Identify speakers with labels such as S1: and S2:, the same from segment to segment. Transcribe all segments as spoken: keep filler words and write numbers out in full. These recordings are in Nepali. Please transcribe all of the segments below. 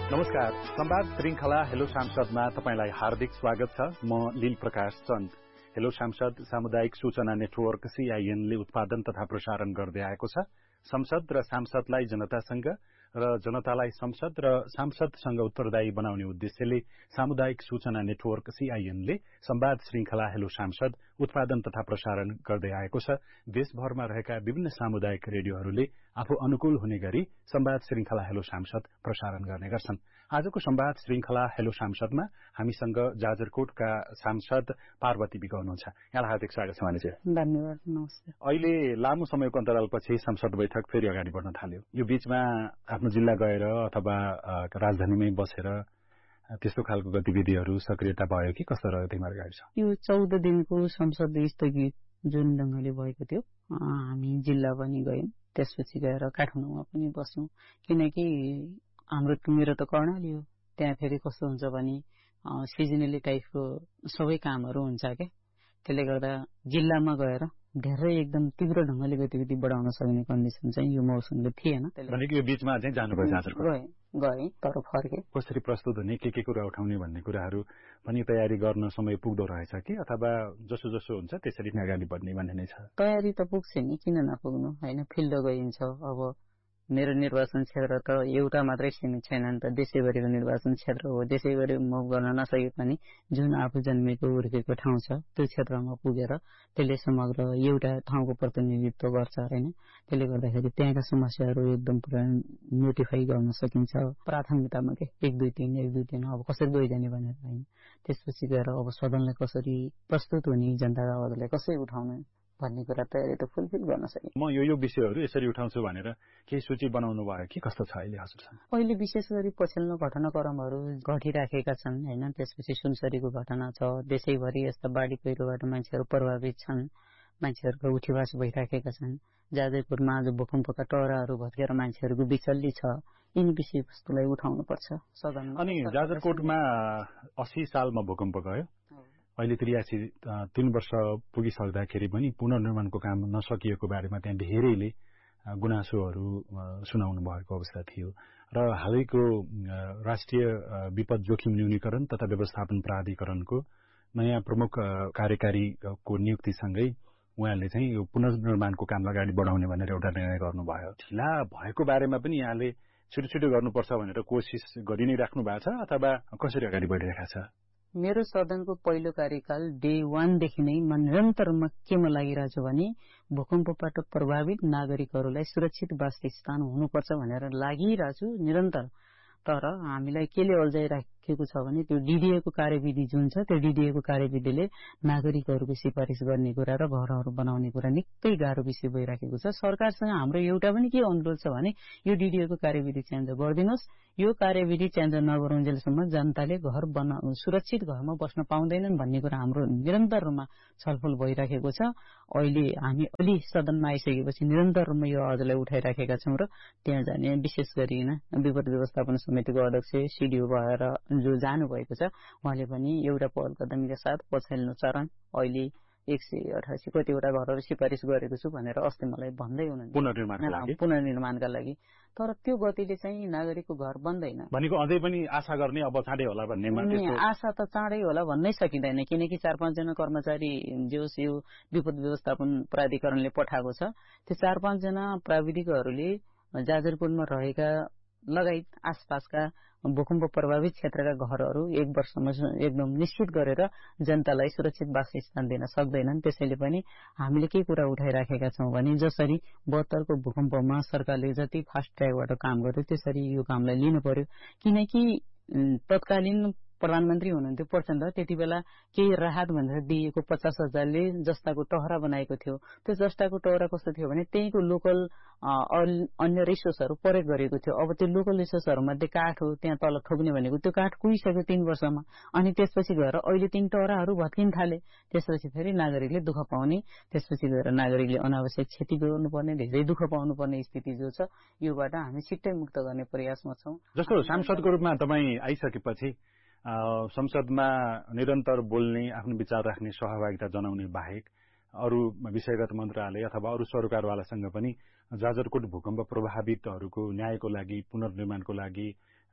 S1: नमस्कार। संवाद श्रृंखला हेलो सांसदमा तपाईलाई हार्दिक स्वागत छ। म लील प्रकाश चन्द। हेलो सांसद सामुदायिक सूचना नेटवर्क सीआईएन ले उत्पादन तथा प्रसारण गर्दै आएको छ। संसद र सांसदलाई जनतासँग र जनतालाई संसद र सांसदसँग उत्तरदायी बनाउने उद्देश्यले सामुदायिक सूचना नेटवर्क सीआईएन ले संवाद श्रृंखला हेलो सांसद उत्पादन तथा प्रसारण गर्दै आएको छ। देशभरमा रहेका विभिन्न सामुदायिक रेडियोहरूले आफू अनुकूल हुने गरी संवाद श्रृंखला हेलो सांसद प्रसारण गर्ने गर्छन्। आजको संवाद श्रृंखला हेलो सांसदमा हामीसँग जाजरकोटका सांसद पार्वती विक हुनुहुन्छ। यहाँलाई हार्दिक स्वागत छ। मानिस
S2: धन्यवाद। नमस्ते।
S1: अहिले लामो समयको अन्तरालपछि संसद बैठक फेरि अगाडि बढ्न थाल्यो। यो बीचमा आफ्नो जिल्ला गएर अथवा राजधानीमै बसेर त्यस्तो खालको गतिविधिहरू सक्रियता भयो कि कस्तो रह्यो तिम्रो गाडी छ?
S2: यो चौध दिनको संसद स्थगित जुन ढंगले भएको थियो, हामी जिल्ला पनि गयौं, त्यसपछि गएर काठमाडौँमा पनि बस्यौं। किनकि हाम्रो मेरो त कर्णाली हो, त्यहाँ फेरि कस्तो हुन्छ भने सिजनली टाइपको सबै कामहरू हुन्छ के, त्यसले गर्दा जिल्लामा गएर धेरै एकदम तीव्र ढंगले गतिविधि बढाउन सक्ने कन्डिसन चाहिँ यो मौसमले थिएन।
S1: भनेको यो बीचमा चाहिँ जानुभयो जाजरकोट?
S2: गए गए तर फर्के।
S1: कसरी प्रस्तुत हुने, के के कुरा उठाउने भन्ने कुराहरू पनि तयारी गर्न समय पुग्दो रहेछ कि अथवा जसो जसो हुन्छ त्यसरी नै अगाडि बढ्ने भन्ने नै छ?
S2: तयारी त पुग्छ नि, किन नपुग्नु हैन। फिल्ड गइन्छ। अब मेरो निर्वाचन क्षेत्र त एउटा मात्रै सीमित छैन नि त, देशैभरिको निर्वाचन क्षेत्र हो। देशैभरि मुभ गर्न नसके पनि जुन आफू जन्मेको हुर्केको ठाउँ छ त्यो क्षेत्रमा पुगेर त्यसले समग्र एउटा ठाउँको प्रतिनिधित्व गर्छ हैन। त्यसले गर्दाखेरि त्यहाँका समस्याहरू एकदम पुरा नोटिफाई गर्न सकिन्छ प्राथमिकतामा के, एक दुई तीन एक दुई तीन अब कसरी गइजाने भनेर हैन। त्यसपछि गएर अब सदनलाई कसरी प्रस्तुत हुने, जनताका आवाजलाई कसरी उठाउने भन्ने कुरा तयारी त फुलफिल गर्न सकिन्छ।
S1: म यो यो विषयहरू यसरी उठाउँछु भनेर केही सूची बनाउनु भयो कि कस्तो छ अहिले हजुरसँग?
S2: अहिले विशेष गरी पछिल्लो घटनाक्रमहरू घटिराखेका छन् हैन। त्यसपछि सुनसरीको घटना छ, देशैभरि यस्ता बाढी पहिरोबाट मान्छेहरू प्रभावित छन्, मान्छेहरूको उठीवास भइराखेका छन्। जाजरकोटमा आज भूकम्पका टहराहरू भत्केर मान्छेहरूको बिचल्ली छ। यिनी विषयवस्तुलाई उठाउनु पर्छ सदनमा।
S1: अनि जाजरकोटमा अस्सी सालमा भूकम्प गयो, अहिले त्रियासी तीन वर्ष पुगिसक्दाखेरि पनि पुनर्निर्माणको काम नसकिएको बारेमा त्यहाँ धेरैले गुनासोहरू सुनाउनु भएको अवस्था थियो। र हालैको राष्ट्रिय विपद जोखिम न्यूनीकरण तथा व्यवस्थापन प्राधिकरणको नयाँ प्रमुख कार्यकारीको नियुक्तिसँगै उहाँले चाहिँ यो पुनर्निर्माणको काम अगाडि बढाउने भनेर एउटा निर्णय गर्नुभयो। ढिला भएको बारेमा पनि यहाँले छिटो छिटो गर्नुपर्छ भनेर कोसिस गरि नै राख्नु भएको छ अथवा कसरी अगाडि बढिरहेको छ?
S2: मेरो सदनको पहिलो कार्यकाल डे वानदेखि नै म निरन्तरमा केमा लागिरहेको छु भने भूकम्पबाट प्रभावित नागरिकहरूलाई सुरक्षित वासस्थान हुनुपर्छ भनेर लागिरहेको छु निरन्तर। तर हामीलाई केले अल्झाइराखेको छ भने त्यो डीडीएको कार्यविधि जुन छ त्यो डीडीएको कार्यविधिले नागरिकहरूको सिफारिस गर्ने कुरा र घरहरू बनाउने कुरा निकै गाह्रो विषय भइराखेको छ। सरकारसँग हाम्रो एउटा पनि के अनुरोध छ भने यो डीडीएको कार्यविधि चेन्ज गरिदिनुहोस्। यो कार्यविधि चेन्ज नगरुन्जेलसम्म जनताले घर बना सुरक्षित घरमा बस्न पाउँदैनन् भन्ने कुरा हाम्रो निरन्तर रूपमा छलफल भइराखेको छ। अहिले हामी अलि सदनमा आइसकेपछि निरन्तर रूपमा यो आवाजलाई उठाइराखेका छौं र त्यहाँ जाने विशेष गरी विपद व्यवस्थापन समितिको अध्यक्ष सीडीओ भएर जो जानुभएको छ उहाँले पनि एउटा पहल कदमीका साथ पछिल्लो चरण अहिले एक सय अठासी कतिवटा घरहरू सिफारिस गरेको छु भनेर अस्ति मलाई भन्दै हुनुहुन्छ
S1: पुनर्निर्माणका लागि
S2: पुनर्निर्माणका लागि। तर त्यो गतिले चाहिँ नागरिकको घर बन्दैन
S1: भनेको अझै पनि आशा गर्ने अब चाँडै होला भन्ने
S2: आशा त चाँडै होला भन्नै सकिँदैन। किनकि चार पाँचजना कर्मचारी जोस यो विपद व्यवस्थापन प्राधिकरणले पठाएको छ, त्यो चार पाँचजना प्राविधिकहरूले जाजरकोटमा रहेका लगायत आसपासका भूकम्प प्रभावित क्षेत्रका घरहरू एक वर्षमा एकदम निश्चित गरेर जनतालाई सुरक्षित वासस्थान दिन सक्दैनन्। त्यसैले पनि हामीले के कुरा उठाइराखेका छौं भने जसरी बहत्तरको भूकम्पमा सरकारले जति फास्ट ट्र्याकबाट काम गर्यो त्यसरी यो कामलाई लिनु पर्यो। किनकि तत्कालीन प्रधानमन्त्री हुनुहुन्थ्यो प्रचण्ड, त्यति बेला केही राहत भनेर दिएको पचास हजारले जस्ताको टहरा बनाएको थियो। त्यो जस्ताको टहरा कस्तो थियो भने त्यहीको लोकल अन्य रिसोर्सहरू प्रयोग गरेको थियो। अब त्यो लोकल रिसोर्सहरू मध्ये काठ हो, त्यहाँ तल ठोक्ने भनेको त्यो काठ कुहिसक्यो तीन वर्षमा। अनि त्यसपछि गएर अहिले तीन टहराहरू भत्किन थाले। त्यसपछि फेरि नागरिकले दुःख पाउने, त्यसपछि गएर नागरिकले अनावश्यक क्षति गर्नुपर्ने, धेरै दुःख पाउनुपर्ने स्थिति जो छ योबाट हामी छिट्टै मुक्त गर्ने प्रयासमा छौं।
S1: जस्तो सांसदको रूपमा तपाईँ आइसकेपछि संसदमा निरन्तर बोल्ने, आफ्नो विचार राख्ने, सहभागिता जनाउने बाहेक अरू विषयगत मन्त्रालय अथवा अरू सरकारवालासँग पनि जाजरकोट भूकम्प प्रभावितहरूको न्यायको लागि, पुनर्निर्माणको लागि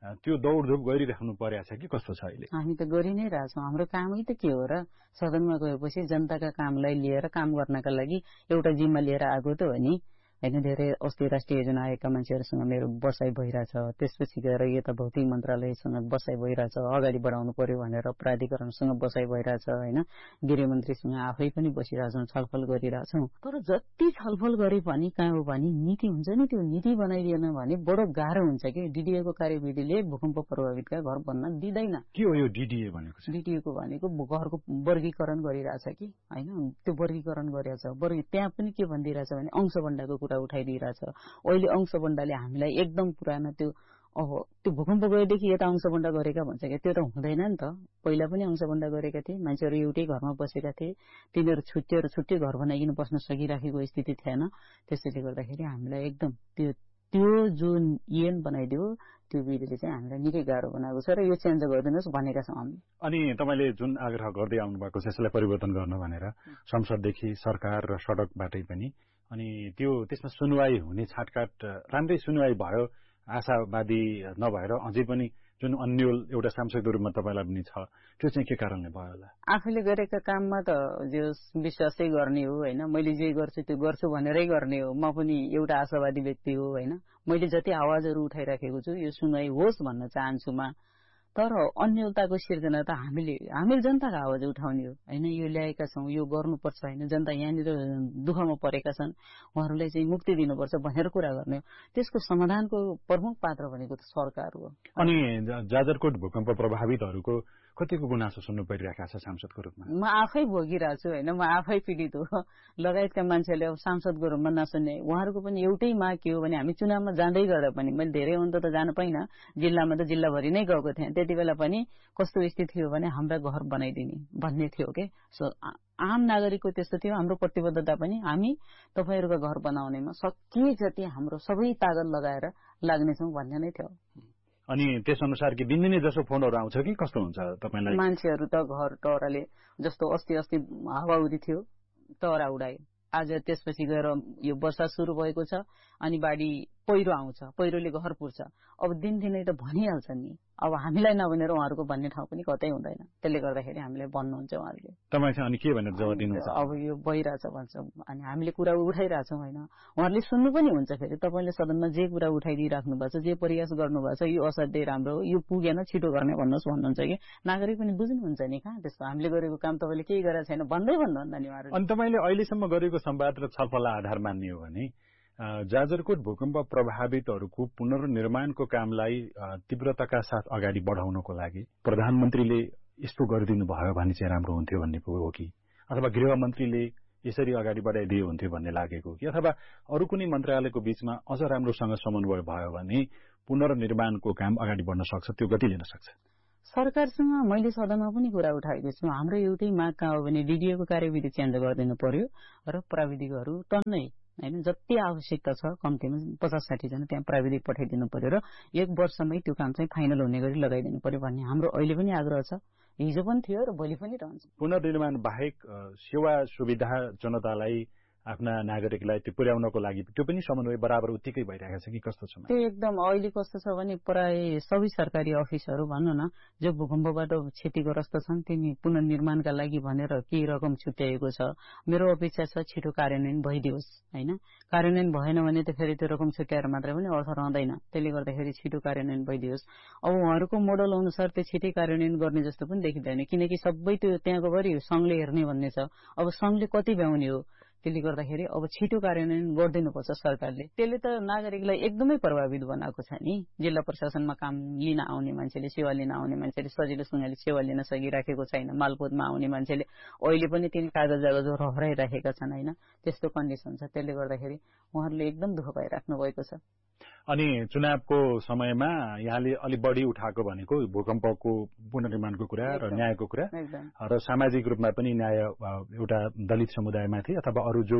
S1: त्यो दौडधुप गरिराख्नु परेको छ कि कस्तो छ अहिले?
S2: हामी त गरि नै रहेछौँ। हाम्रो कामै त के हो र? सदनमा गएपछि जनताका कामलाई लिएर काम गर्नका लागि एउटा जिम्मा लिएर आएको त हो नि होइन। धेरै अस्ति राष्ट्रिय योजना आएका मान्छेहरूसँग मेरो बसाइ भइरहेछ। त्यसपछि गएर यता भौतिक मन्त्रालयसँग बसाइ भइरहेछ, अगाडि बढाउनु पर्यो भनेर प्राधिकरणसँग बसाइ भइरहेछ होइन। गृहमन्त्रीसँग आफै पनि बसिरहेछौँ, छलफल गरिरहेछौँ। तर जति छलफल गरे पनि कहाँ हो भने नीति हुन्छ नि, त्यो नीति बनाइदिएन भने बडो गाह्रो हुन्छ कि। डिडिएको कार्यविधिले भूकम्प प्रभावितका घर बन्न दिँदैन।
S1: के हो यो डिडिए भनेको?
S2: डिडिएको भनेको घरको वर्गीकरण गरिरहेछ कि होइन। त्यो वर्गीकरण गरेछ। वर्गी त्यहाँ पनि के भनिदिइरहेछ भने अंशबन्डाको कुरा उठाइदिइरहेछ। अहिले अंशबन्डाले हामीलाई एकदम पुरानो त्यो अब त्यो भूकम्प गएदेखि यता अंशबन्डा गरेका भन्छ क्या, त्यो त हुँदैन नि त। पहिला पनि अंशबन्डा गरेका थिए, मान्छेहरू एउटै घरमा बसेका थिए, तिनीहरू छुट्टिएर छुट्टै घर बनाइकन बस्न सकिराखेको स्थिति थिएन। त्यसैले गर्दाखेरि हामीलाई एकदम त्यो त्यो जुन ऐन बनाइदियो त्यो विधिले चाहिँ हामीलाई निकै गाह्रो बनाएको छ र यो चेन्ज गरिदिनुहोस् भनेका छौँ हामी।
S1: अनि तपाईँले जुन आग्रह गर्दै आउनु भएको छ यसलाई परिवर्तन गर्न भनेर संसददेखि सरकार र सडकबाटै पनि, अनि त्यो त्यसमा सुनवाई हुने छाटकाट राम्रै सुनवाई भयो, आशावादी नभएर अझै पनि जुन अन्यल एउटा सांसदको रूपमा तपाईँलाई पनि छ, त्यो चाहिँ के कारणले भयो होला?
S2: आफूले गरेका काममा त जो विश्वासै गर्ने हो होइन। मैले जे गर्छु त्यो गर्छु भनेरै गर्ने हो। म पनि एउटा आशावादी व्यक्ति हो होइन। मैले जति आवाजहरू उठाइराखेको छु यो सुनवाई होस् भन्न चाहन्छु म। तर अन्यलताको सिर्जना त हामीले हामीले जनताको आवाज उठाउने हो होइन। यो ल्याएका छौँ, यो गर्नुपर्छ होइन। जनता यहाँनिर दुःखमा परेका छन्, उहाँहरूलाई चाहिँ मुक्ति दिनुपर्छ भनेर कुरा गर्ने हो। त्यसको समाधानको प्रमुख पात्र भनेको त सरकार हो।
S1: अनि जाजरकोट भूकम्प प्रभावितहरूको कतिको गुनासो सुन्नु परिरहेको छ सांसदको रूपमा?
S2: म आफै भोगिरहेको छु होइन। म आफै पीडित हो। लगायतका मान्छेले अब सांसदको रूपमा नसुन्ने उहाँहरूको पनि एउटै माग के हो भने हामी चुनावमा जाँदै गर्दा पनि, मैले धेरै अन्त त जान पाइनँ, जिल्लामा त जिल्लाभरि नै गएको थिएँ। त्यति बेला पनि कस्तो स्थिति थियो भने हाम्रा घर बनाइदिने भन्ने थियो के। सो आम नागरिकको त्यस्तो थियो। हाम्रो प्रतिबद्धता पनि हामी तपाईँहरूको घर बनाउनेमा सकिए जति हाम्रो सबै तागत लगाएर लाग्नेछौँ भन्ने नै थियो।
S1: अनि त्यस अनुसार कि दिनदिनै जसो फोनहरू आउँछ कि कस्तो हुन्छ तपाईँलाई?
S2: मान्छेहरू त घर टहराले जस्तो अस्ति अस्ति हावाहुरी थियो, टहरा उडायो। आज त्यसपछि गएर यो वर्षा सुरु भएको छ अनि बाढी पहिरो आउँछ, पहिरोले घर पुर्छ। अब दिनदिनै त भनिहाल्छ नि। अब हामीलाई नभनेर उहाँहरूको भन्ने ठाउँ पनि कतै हुँदैन। त्यसले गर्दाखेरि हामीलाई भन्नुहुन्छ उहाँहरूले।
S1: तपाईँ चाहिँ अनि के भनेर जवाब दिनुहुन्छ?
S2: अब यो भइरहेछ भन्छ अनि हामीले कुरा उठाइरहेछौँ होइन। उहाँहरूले सुन्नु पनि हुन्छ। फेरि तपाईँले सदनमा जे कुरा उठाइदिइराख्नु भएको छ, जे प्रयास गर्नुभएको छ, यो असाध्यै राम्रो हो, यो पुगेन छिटो गर्ने भन्नुहोस् भन्नुहुन्छ कि नागरिक पनि बुझ्नुहुन्छ नि। कहाँ त्यस्तो हामीले गरेको काम तपाईँले केही गरेको छैन भन्दै भन्नुहुन्न नि उहाँहरू।
S1: अनि तपाईँले अहिलेसम्म गरेको संवाद र छलफललाई आधार मान्ने हो भने जाजरकोट भूकम्प प्रभावितहरूको पुनर्निर्माणको कामलाई तीव्रताका साथ अगाडि बढाउनको लागि प्रधानमन्त्रीले यस्तो गरिदिनु भयो भने चाहिँ राम्रो हुन्थ्यो भन्ने हो कि, अथवा गृहमन्त्रीले यसरी अगाडि बढाइदियो हुन्थ्यो भन्ने लागेको कि, अथवा अरू कुनै मन्त्रालयको बीचमा अझ राम्रोसँग समन्वय भयो भने पुनर्निर्माणको काम अगाडि बढ्न सक्छ, त्यो गति लिन सक्छ?
S2: सरकारसँग मैले सदनमा पनि कुरा उठाएको छु। हाम्रो एउटै माग कहाँ हो भने डिडिएको कार्यविधि चेन्ज गरिदिनु पर्यो र प्राविधिकहरू टन्नै होइन जति आवश्यकता छ कम्तीमा पचास साठी जना त्यहाँ प्राविधिक पठाइदिनु पर्यो र एक वर्षमै त्यो काम चाहिँ फाइनल हुने गरी लगाइदिनु पर्यो भन्ने हाम्रो अहिले पनि आग्रह छ। हिजो पनि थियो र भोलि पनि रहन्छ।
S1: पुनर्निर्माण बाहेक सेवा सुविधा जनतालाई आफ्ना नागरिकलाई त्यो पुर्याउनको लागि त्यो पनि समन्वय बराबर उत्तिकै भइरहेको छ कि कस्तो छ?
S2: त्यो एकदम अहिले कस्तो छ भने प्राय सबै सरकारी अफिसहरू भनौँ न जो भूकम्पबाट क्षतिग्रस्त छन् तिनी पुनर्निर्माणका लागि भनेर केही रकम छुट्याएको छ। मेरो अपेक्षा छ छिटो कार्यान्वयन भइदियोस् होइन। कार्यान्वयन भएन भने त फेरि त्यो रकम छुट्याएर मात्रै पनि अर्थ रहँदैन। त्यसले गर्दाखेरि छिटो कार्यान्वयन भइदियोस्। अब उहाँहरूको मोडल अनुसार त्यो छिटै कार्यान्वयन गर्ने जस्तो पनि देखिँदैन, किनकि सबै त्यो त्यहाँको गरी सङ्घले हेर्ने भन्ने छ। अब सङ्घले कति भ्याउने हो, त्यसले गर्दाखेरि अब छिटो कार्यान्वयन गरिदिनुपर्छ सरकारले। त्यसले त नागरिकलाई एकदमै प्रभावित बनाएको छ नि। जिल्ला प्रशासनमा काम लिन आउने मान्छेले, सेवा लिन आउने मान्छेले सजिलोसँगले सेवा लिन सकिराखेको छैन। मालपोतमा आउने मान्छेले अहिले पनि तिनी कागज कागजहरू हराइराखेका छन् होइन। त्यस्तो कन्डिसन छ। त्यसले गर्दाखेरि उहाँहरूले एकदम दुःख पाइराख्नु भएको छ।
S1: अनि चुनावको समयमा यहाँले अलि बढी उठाएको भनेको भूकम्पको पुनर्निर्माणको कुरा र न्यायको कुरा र सामाजिक रूपमा पनि न्याय एउटा दलित समुदायमाथि अथवा अरू जो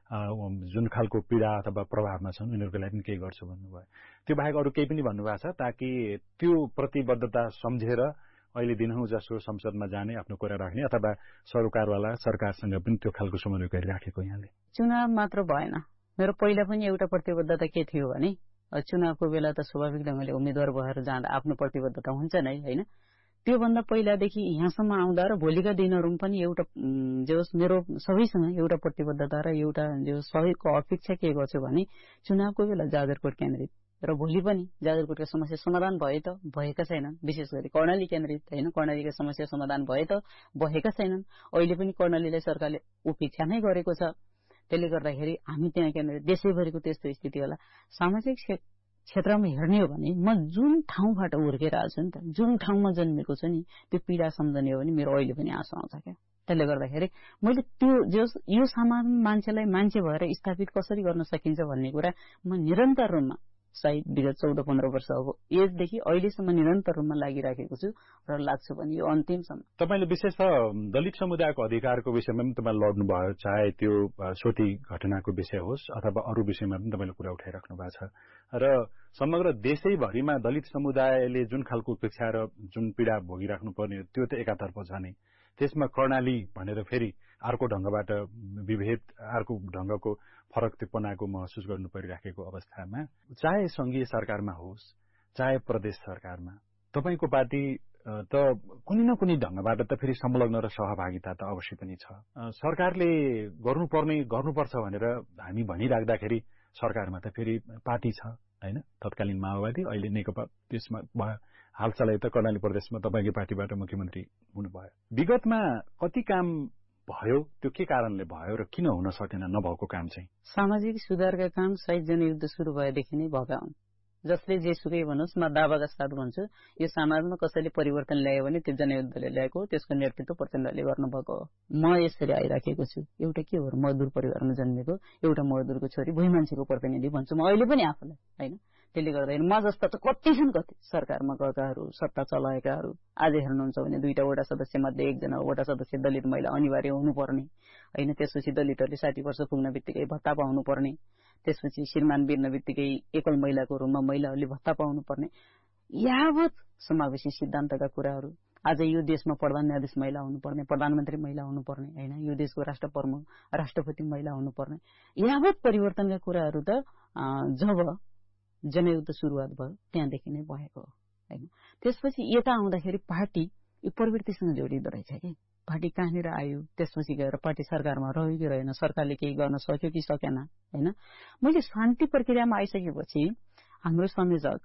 S1: जुन खालको पीडा अथवा प्रभावमा छन् उनीहरूको लागि पनि केही गर्छु भन्नुभयो। त्यो बाहेक अरू केही पनि भन्नुभएको छ ताकि त्यो प्रतिबद्धता सम्झेर अहिले दिनहुँ जसो संसदमा जाने आफ्नो कुरा राख्ने अथवा सरकारवाला सरकारसँग पनि त्यो खालको समन्वय गरिराखेको यहाँले?
S2: चुनाव मात्र भएन, मेरो पहिला पनि एउटा प्रतिबद्धता के थियो भने चुनावको बेला त स्वाभाविक ढङ्गले उम्मेद्वार भएर जाँदा आफ्नो प्रतिबद्धता हुन्छ नै होइन। त्योभन्दा पहिलादेखि यहाँसम्म आउँदा र भोलिका दिनहरूमा पनि एउटा जो मेरो सबैसँग एउटा प्रतिबद्धता र एउटा जो सबैको अपेक्षा के गर्छु भने चुनावको बेला जाजरकोट केन्द्रित र भोलि पनि जाजरकोटका समस्या समाधान भए त भएका छैनन्, विशेष गरी कर्णाली केन्द्रित होइन, कर्णालीका समस्या समाधान भए त भएका छैनन्। अहिले पनि कर्णालीलाई सरकारले उपेक्षा नै गरेको छ। त्यसले गर्दाखेरि हामी त्यहाँ केन्द्रित देशैभरिको त्यस्तो स्थिति होला। सामाजिक क्षेत्रमा हेर्ने हो भने म जुन ठाउँबाट हुर्केर आएको छु नि त, जुन ठाउँमा जन्मेको छु नि, त्यो पीडा सम्झने हो भने मेरो अहिले पनि आँसु आउँछ क्या। त्यसले गर्दाखेरि मैले त्यो जस यो सामान्य मान्छेलाई मान्छे भएर स्थापित कसरी गर्न सकिन्छ भन्ने कुरा म निरन्तर रूपमा सायद विगत चौध पन्ध्र वर्षको एजदेखि अहिलेसम्म निरन्तर रूपमा लागिराखेको छु र लाग्छु पनि यो अन्तिमसम्म।
S1: तपाईँले विशेष दलित समुदायको अधिकारको विषयमा पनि तपाईँ लड्नुभयो, चाहे त्यो सोती घटनाको विषय होस् अथवा अरू विषयमा पनि तपाईँले कुरा उठाइराख्नु भएको छ र समग्र देशैभरिमा दलित समुदायले जुन खालको उपेक्षा र जुन पीडा भोगिराख्नु पर्ने त्यो त एकातर्फ छ नै, त्यसमा कर्णाली भनेर फेरि अर्को ढङ्गबाट विभेद, अर्को ढङ्गको फरकपनाको महसुस गर्नु परिराखेको अवस्थामा चाहे संघीय सरकारमा होस् चाहे प्रदेश सरकारमा तपाईँको पार्टी त कुनै न कुनै ढङ्गबाट त फेरि संलग्न र सहभागिता त अवश्य पनि छ। सरकारले गर्नुपर्ने गर्नुपर्छ भनेर हामी भनिराख्दाखेरि सरकारमा त फेरि पार्टी छ होइन, तत्कालीन माओवादी, अहिले नेकपा, त्यसमा भयो हालसालै त कर्णाली प्रदेशमा तपाईँकै पार्टीबाट मुख्यमन्त्री हुनुभयो। विगतमा कति काम भयो, त्यो के कारणले भयो र किन हुन सकेन नभएको काम चाहिँ?
S2: सामाजिक सुधारका काम सायद जनयुद्ध सुरु भएदेखि नै भएका हुन्। जसले जेसुकै भनोस्, म दावाका साथ भन्छु यो समाजमा कसैले परिवर्तन ल्यायो भने त्यो जनयुद्धले ल्याएको, त्यसको नेतृत्व प्रचण्डले गर्नुभएको हो। म यसरी आइराखेको छु, एउटा के हो, मजदुर परिवारमा जन्मेको एउटा मजदुरको छोरी, भुइँ मान्छेको प्रतिनिधि भन्छु म अहिले पनि आफूलाई होइन। त्यसले गर्दाखेरि म जस्ता त कति छन्, कति सरकारमा गएकाहरू, सत्ता चलाएकाहरू। आज हेर्नुहुन्छ भने दुईटा वडा सदस्य मध्ये एकजना वडा सदस्य दलित महिला अनिवार्य हुनुपर्ने होइन। त्यसपछि दलितहरूले साठी वर्ष पुग्न बित्तिकै भत्ता पाउनुपर्ने, त्यसपछि श्रीमान बिर्न बित्तिकै एकल महिलाको रूपमा महिलाहरूले भत्ता पाउनुपर्ने, यावत समावेशी सिद्धान्तका कुराहरू। आज यो देशमा प्रधान न्यायाधीश महिला हुनुपर्ने, प्रधानमन्त्री महिला हुनुपर्ने होइन, यो देशको राष्ट्र प्रमुख राष्ट्रपति महिला हुनुपर्ने, यावत परिवर्तनका कुराहरू त जब जनयुद्ध सुरुवात भयो त्यहाँदेखि नै भएको हो होइन। त्यसपछि यता आउँदाखेरि पार्टी यो प्रवृत्तिसँग जोडिँदो रहेछ कि पार्टी कहाँनिर आयो, त्यसपछि गएर पार्टी सरकारमा रह्यो कि रहेन, सरकारले केही गर्न सक्यो कि सकेन होइन। मैले शान्ति प्रक्रियामा आइसकेपछि हाम्रो संयोजक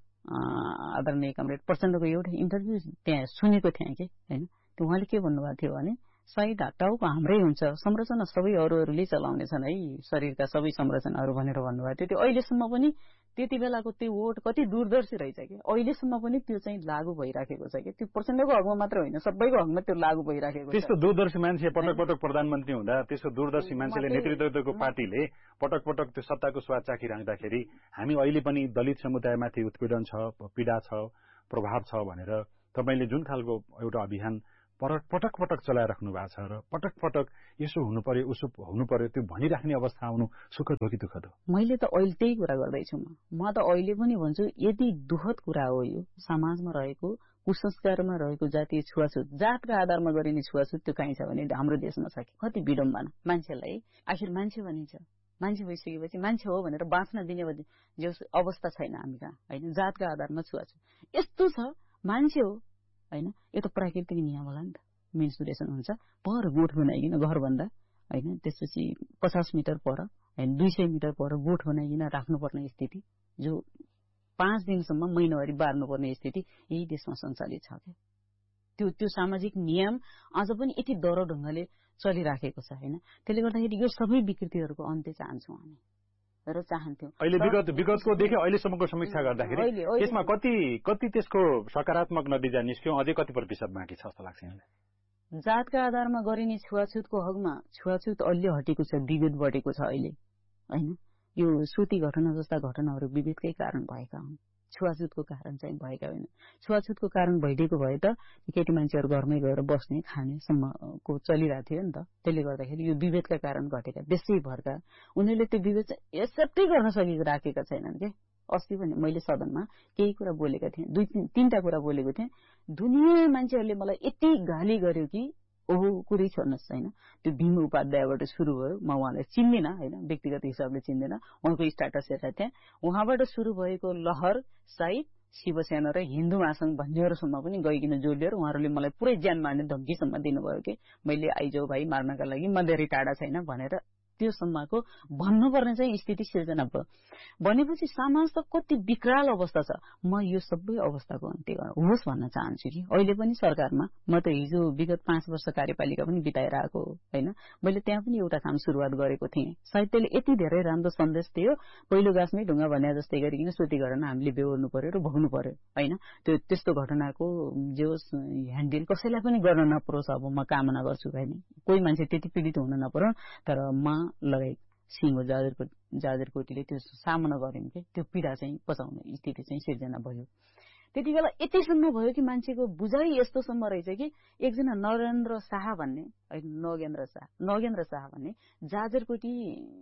S2: आदरणीय कमरेड प्रचण्डको एउटा इन्टरभ्यू त्यहाँ सुनेको थिएँ कि होइन। त्यो उहाँले के भन्नुभएको थियो भने सायद टाउको हाम्रै हुन्छ, संरचना सबै अरूहरूले चलाउनेछन् है, शरीरका सबै संरचनाहरू भनेर भन्नुभएको थियो। त्यो अहिलेसम्म पनि त्यति बेलाको त्यो वोट कति दूरदर्शी रहेछ कि अहिलेसम्म पनि त्यो चाहिँ लागू भइराखेको छ कि त्यो प्रचण्डको हकमा मात्र होइन, सबैको हकमा त्यो लागू भइराखेको छ।
S1: त्यस्तो दूरदर्शी मान्छे पटक पटक प्रधानमन्त्री हुँदा त्यस्तो दूरदर्शी मान्छेले नेतृत्वको पार्टीले पटक पटक त्यो सत्ताको स्वाद चाखिराख्दाखेरि हामी अहिले पनि दलित समुदायमाथि उत्पीडन छ, पीडा छ, प्रभाव छ भनेर तपाईँले जुन खालको एउटा अभियान पटक पटक पटक चलाइराख्नु भएको छ र पटक पटक यसो हुनु पर्यो उसो हुनु पर्यो त्यो भनिराख्ने अवस्था आउनु सुखद हो कि दुःखद हो?
S2: मैले त अहिले त्यही कुरा गर्दैछु। म म त अहिले पनि भन्छु यदि दुःखद कुरा हो यो समाजमा रहेको कुसंस्कारमा रहेको जातीय छुवाछुत, जातका आधारमा गरिने छुवाछुत त्यो कहीँ छ भने हाम्रो देशमा छ कि कति विडम्बना। मान्छेलाई आखिर मान्छे भनिन्छ, मान्छे भइसकेपछि मान्छे हो भनेर बाँच्न दिने जो अवस्था छैन हामी कहाँ होइन। जातका आधारमा छुवाछुत यस्तो छ, मान्छे हो होइन, यो त प्राकृतिक नियम होला नि त, मेन्सुरेसन हुन्छ, पर गोठ बनाइकन घर भन्दा होइन, त्यसपछि पचास मिटर पर होइन दुई सय मिटर पर गोठ बनाइकन राख्नुपर्ने स्थिति, जो पाँच दिनसम्म महिनावारी बार्नुपर्ने स्थिति यही देशमा सञ्चालित छ क्या। त्यो त्यो सामाजिक नियम अझ पनि यति डह्रो ढङ्गले चलिराखेको छ होइन। त्यसले गर्दाखेरि यो सबै विकृतिहरूको अन्त्य चाहन्छौँ हामी र चाहन्थ्यौँ।
S1: अहिले विगत विगतको देखि अहिलेसम्मको समीक्षा गर्दाखेरि त्यसमा कति कति त्यसको सकारात्मक नतिजा निस्क्यो, अझै कति प्रतिशत बाँकी छ जस्तो लाग्छ यहाँलाई?
S2: जातका आधारमा गरिने छुवाछुतको हकमा छुवाछुत अलि हटेको छ, विभेद बढेको छ अहिले होइन। यो सुती घटना जस्ता घटनाहरू विभेदकै कारण भएका हुन्, छुवाछुतको कारण चाहिँ भएका होइन। छुवाछुतको कारण भइदिएको भए त केटी मान्छेहरू घरमै गएर बस्ने खानेसम्मको चलिरहेको थियो नि त। त्यसले गर्दाखेरि यो विभेदका कारण घटेका देशैभरका उनीहरूले त्यो विभेद एक्सेप्टै गर्न सकेको राखेका छैनन् क्या। अस्ति पनि मैले सदनमा केही कुरा बोलेका थिएँ, दुई तिन तीनटा कुरा बोलेको थिएँ। दुनियाँ मान्छेहरूले मलाई यति गाली गर्यो कि ओहो कुरै छोड्नुहोस् होइन। त्यो भीम उपाध्यायबाट सुरु भयो। म उहाँलाई चिन्दिनँ होइन, व्यक्तिगत हिसाबले चिन्दिनँ, उहाँको स्ट्याटस हेरेर त्यहाँ उहाँबाट सुरु भएको लहर सायद शिवसेना र हिन्दू महासंघ भन्नेहरूसम्म पनि गइकन जोडिएर उहाँहरूले मलाई पुरै ज्यान मार्ने धम्कीसम्म दिनुभयो कि मैले आइजाऊ भाइ मार्नका लागि, म धेरै टाढा छैन भनेर त्यो सम्मको भन्नुपर्ने चाहिँ स्थिति सिर्जना भयो। भनेपछि समाज त कति विकराल अवस्था छ। म यो सबै अवस्थाको अन्त्य होस् भन्न चाहन्छु कि अहिले पनि सरकारमा म त हिजो विगत पाँच वर्ष कार्यपालिका पनि बिताएर आएको हो होइन। मैले त्यहाँ पनि एउटा काम सुरुवात गरेको थिएँ। सायद त्यसले यति धेरै राम्रो सन्देश थियो, पहिलो गाछमै ढुङ्गा भन्या जस्तै गरिकन सोती घटना हामीले बेहोर्नु पर्यो र भोग्नु पर्यो होइन। त्यो त्यस्तो घटनाको जे होस् ह्यान्डल कसैलाई पनि गर्न नपरोस् अब म कामना गर्छु होइन। कोही मान्छे त्यति पीडित हुन नपरोस्, तर म लगायत सिंह जाजरकोट जाजरकोटीले त्यो सामना गर्यौं कि त्यो पीडा चाहिँ पचाउने स्थिति चाहिँ सिर्जना भयो। त्यति बेला यतिसम्म भयो कि मान्छेको बुझाइ यस्तोसम्म रहेछ कि एकजना नरेन्द्र शाह भन्ने नगेन्द्र शाह नगेन्द्र शाह भन्ने जाजरकोटी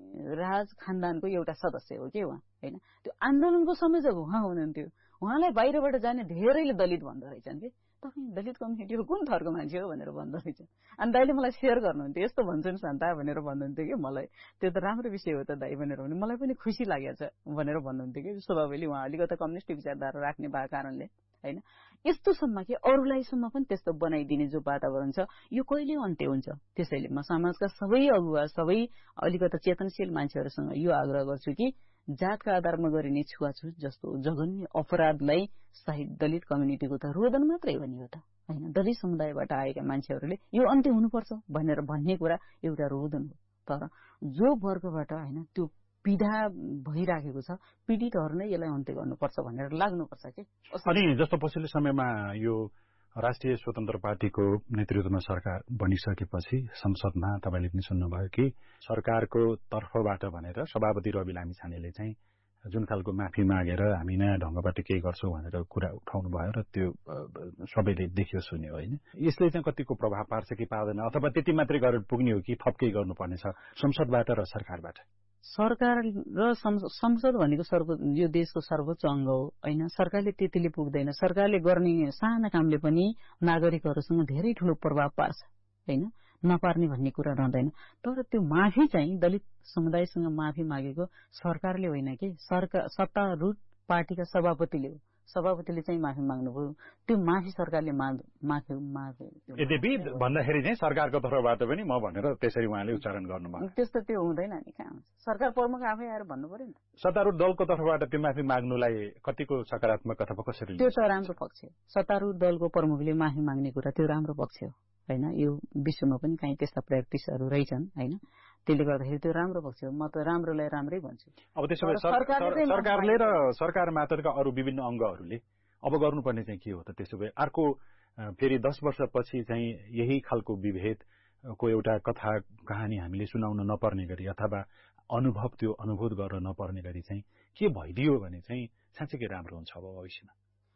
S2: राज खानदानको एउटा सदस्य हो कि उहाँ होइन। त्यो आन्दोलनको समय जब उहाँ हुनुहुन्थ्यो, उहाँलाई बाहिरबाट जाने धेरैले दलित भन्दो रहेछन् कि तपाईँ दलित कम्युनिटीको कुन थरको मान्छे हो भनेर भन्दो रहेछ। अनि दाइले मलाई सेयर गर्नुहुन्थ्यो, यस्तो भन्छन् शान्ता भनेर भन्नुहुन्थ्यो कि मलाई। त्यो त राम्रो विषय हो त दाइ भनेर भने मलाई पनि खुसी लागेको छ भनेर भन्नुहुन्थ्यो कि स्वभावले उहाँ अलिकति कम्युनिस्ट विचारधारा राख्ने भएको कारणले होइन। यस्तोसम्म कि अरूलाईसम्म पनि त्यस्तो बनाइदिने जो वातावरण छ यो कहिले अन्त्य हुन्छ। त्यसैले म समाजका सबै अगुवा सबै अलिकति चेतनशील मान्छेहरूसँग यो आग्रह गर्छु कि जातका आधारमा गरिने छुवाछुत जस्तो जघन्य अपराधलाई सायद दलित कम्युनिटीको त रोदन मात्रै हो नि हो त होइन। दलित समुदायबाट आएका मान्छेहरूले यो अन्त्य हुनुपर्छ भनेर भन्ने कुरा एउटा रोदन हो। तर जो वर्गबाट होइन त्यो पीडा भइराखेको छ, पीडितहरू नै यसलाई अन्त्य गर्नुपर्छ भनेर लाग्नुपर्छ कि।
S1: अनि जस्तो पछिल्लो समयमा यो राष्ट्रिय स्वतन्त्र पार्टीको नेतृत्वमा सरकार बनिसकेपछि संसदमा तपाईँले पनि सुन्नुभयो कि सरकारको तर्फबाट भनेर सभापति रवि लामिछानेले चाहिँ जुन खालको माफी मागेर हामी नयाँ ढंगबाट केही गर्छौं भनेर कुरा उठाउनु भयो र त्यो सबैले देख्यो सुन्यो होइन। यसले चाहिँ कतिको प्रभाव पार्छ कि पार्दैन, अथवा त्यति मात्रै गरेर पुग्ने हो कि थप केही गर्नुपर्ने छ संसदबाट र सरकारबाट?
S2: सरकार र संसद भनेको सर्व यो देशको सर्वोच्च अङ्ग हो होइन। सरकारले त्यतिले पुग्दैन। सरकारले गर्ने साना कामले पनि नागरिकहरूसँग धेरै ठूलो प्रभाव पार्छ होइन, नपार्ने भन्ने कुरा रहँदैन। तर त्यो माफी चाहिँ दलित समुदायसँग माफी मागेको सरकारले होइन कि सरकार सत्तारूढ पार्टीका सभापतिले हो। सभापतिले चाहिँ माफी माग्नुभयो, त्यो माफी सरकारले माफी माफी
S1: यद्यपि भन्दाखेरि चाहिँ सरकारको तर्फबाट पनि म भनेर त्यसरी उहाँले उच्चारण गर्नुभयो।
S2: त्यस्तो त्यो हुँदैन नि, कहाँ हुन्छ। सरकार प्रमुख आफै आएर भन्नु पर्यो नि।
S1: सत्तारूढ दलको तर्फबाट त्यो माफी माग्नुलाई कतिको सकारात्मक अथवा कसरी?
S2: त्यो त राम्रो पक्ष हो। सत्तारूढ दलको प्रमुखले माफी माग्ने कुरा त्यो राम्रो पक्ष हो होइन। यो विश्वमा पनि कहीँ त्यस्ता प्र्याक्टिसहरू रहेछन् होइन। त्यसले गर्दाखेरि त्यो राम्रो पक्ष हो। म त राम्रोलाई राम्रै भन्छु।
S1: अब त्यसो भए सरकारले र सरकार मात्रका अरू विभिन्न अङ्गहरूले अब गर्नुपर्ने चाहिँ के हो त? त्यसो भए अर्को फेरि दस वर्षपछि चाहिँ यही खालको विभेदको एउटा कथा कहानी हामीले सुनाउन नपर्ने गरी अथवा अनुभव त्यो अनुभूत गर्न नपर्ने गरी चाहिँ के भइदियो भने चाहिँ साँच्चै राम्रो हुन्छ अब भविष्यमा?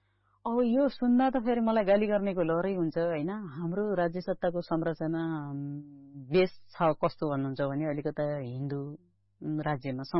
S2: अब यो सुन्दा त फेरि मलाई गाली गर्नेको लहरै हुन्छ होइन। हाम्रो राज्य सत्ताको संरचना बेस छ कस्तो भन्नुहुन्छ भने अलिकता हिन्दू राज्यमा